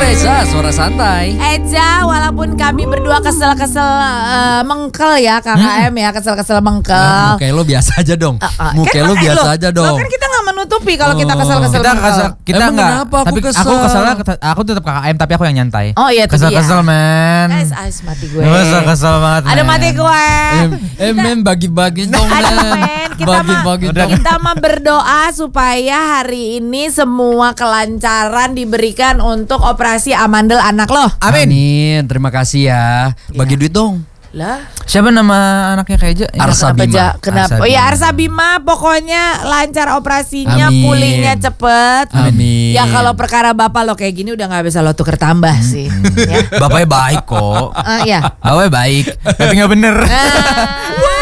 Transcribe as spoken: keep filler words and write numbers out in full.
Reza, suara santai. Eja, walaupun kami berdua kesel-kesel uh, mengkel ya K K M ya, kesel-kesel mengkel. Nah, muka lo biasa aja dong. Uh, uh, Muka kan, lo eh, biasa lo, aja lo dong. kan kita nggak menutupi kalau kita Oh. kesel-kesel Kita mengkel. kesel, kita Emang enggak. kenapa aku Tapi kesel? aku kesel, aku tetap K K M tapi aku yang nyantai. Oh iya, itu Kesel-kesel dia. men. Guys, ais mati gue. Kesel-kesel banget. Ada men. mati gue. Eh, eh men bagi-bagi dong Aduh, men. men, kita mah Bagi-bagi dong. kita mah berdoa supaya hari ini semua kelancaran diberikan untuk operasi amandel anak lo. Amin. Amin. Terima kasih ya. Bagi Iya. duit dong. Lah, Siapa nama anaknya Keja? Arsa kenapa, Bima. Ja? Kenapa? Arsa Oh ya Bima. Arsa Bima pokoknya lancar operasinya, Amin. pulihnya cepet. Amin. Ya kalau perkara bapak lo kayak gini udah nggak bisa lo tuker tambah sih. Ya. Bapaknya baik kok. Ah, ya. Bapaknya baik, tapi nggak bener. Ah.